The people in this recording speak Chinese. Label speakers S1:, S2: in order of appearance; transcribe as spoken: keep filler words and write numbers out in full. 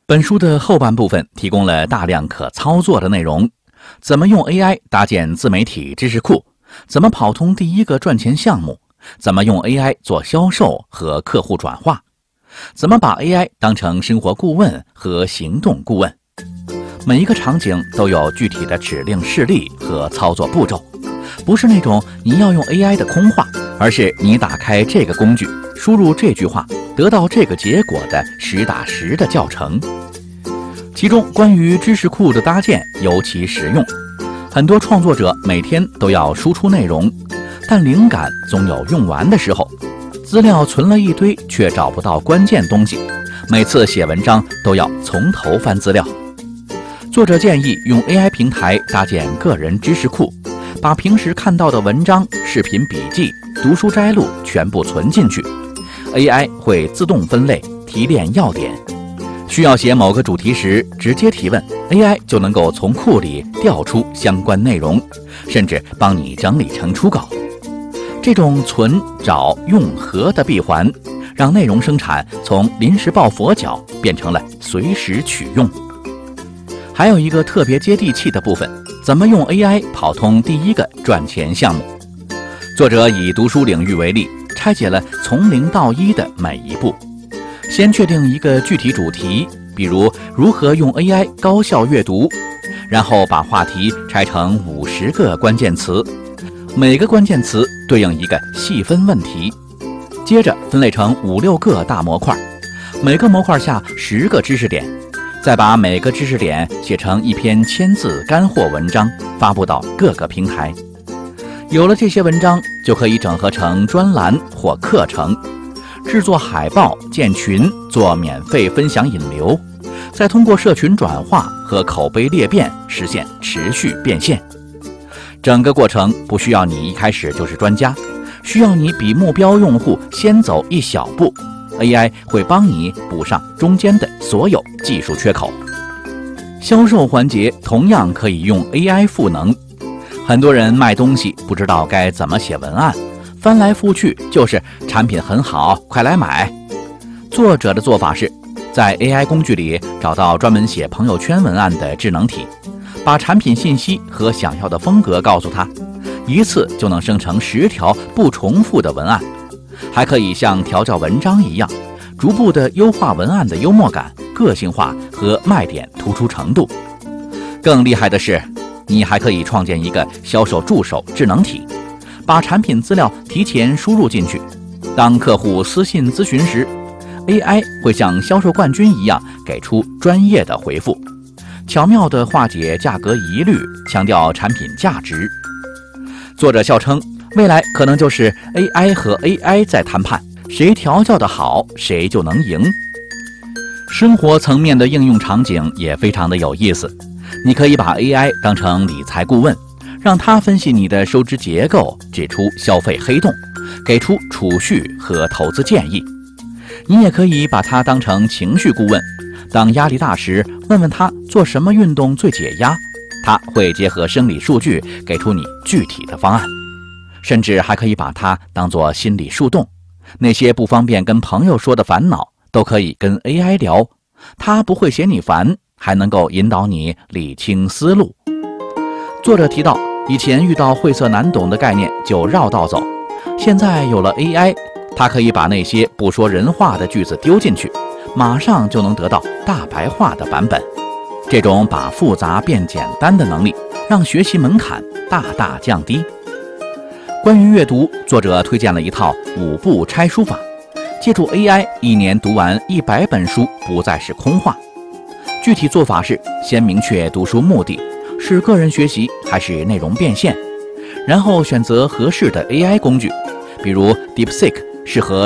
S1: 本书的后半部分提供了大量可操作的内容，怎么用 A I 搭建自媒体知识库，怎么跑通第一个赚钱项目，怎么用 A I 做销售和客户转化，怎么把 A I 当成生活顾问和行动顾问。每一个场景都有具体的指令示例和操作步骤，不是那种你要用 A I 的空话，而是你打开这个工具，输入这句话，得到这个结果的实打实的教程。其中关于知识库的搭建尤其实用，很多创作者每天都要输出内容，但灵感总有用完的时候，资料存了一堆却找不到关键东西，每次写文章都要从头翻资料。作者建议用 A I 平台搭建个人知识库，把平时看到的文章、视频笔记、读书摘录全部存进去， A I 会自动分类提炼要点。需要写某个主题时，直接提问 A I 就能够从库里调出相关内容，甚至帮你整理成初稿。这种存、找、用、和的闭环，让内容生产从临时抱佛脚变成了随时取用。还有一个特别接地气的部分，怎么用 A I 跑通第一个赚钱项目。作者以读书领域为例，拆解了从零到一的每一步。先确定一个具体主题，比如如何用 A I 高效阅读，然后把话题拆成五十个关键词，每个关键词对应一个细分问题，接着分类成五六个大模块，每个模块下十个知识点，再把每个知识点写成一篇千字干货文章，发布到各个平台。有了这些文章，就可以整合成专栏或课程，制作海报、建群、做免费分享引流，再通过社群转化和口碑裂变实现持续变现。整个过程不需要你一开始就是专家，需要你比目标用户先走一小步， A I 会帮你补上中间的所有技术缺口。销售环节同样可以用 A I 赋能。很多人卖东西不知道该怎么写文案，翻来覆去就是产品很好，快来买。作者的做法是，在 A I 工具里找到专门写朋友圈文案的智能体，把产品信息和想要的风格告诉他，一次就能生成十条不重复的文案，还可以像调教文章一样，逐步的优化文案的幽默感、个性化和卖点突出程度。更厉害的是，你还可以创建一个销售助手智能体，把产品资料提前输入进去，当客户私信咨询时， A I 会像销售冠军一样给出专业的回复，巧妙地化解价格疑虑，强调产品价值。作者笑称，未来可能就是 A I 和 A I 在谈判，谁调教得好，谁就能赢。生活层面的应用场景也非常的有意思，你可以把 A I 当成理财顾问，让它分析你的收支结构，指出消费黑洞，给出储蓄和投资建议。你也可以把它当成情绪顾问，当压力大时，问问他做什么运动最解压，他会结合生理数据给出你具体的方案。甚至还可以把它当作心理树洞，那些不方便跟朋友说的烦恼都可以跟 A I 聊，它不会嫌你烦，还能够引导你理清思路。作者提到，以前遇到晦涩难懂的概念就绕道走，现在有了 A I， 它可以把那些不说人话的句子丢进去，马上就能得到大白话的版本。这种把复杂变简单的能力，让学习门槛大大降低。关于阅读，作者推荐了一套五步拆书法，借助 A I， 一年读完一百本书不再是空话。具体做法是，先明确读书目的，是个人学习还是内容变现，然后选择合适的 A I 工具，比如 DeepSeek 适合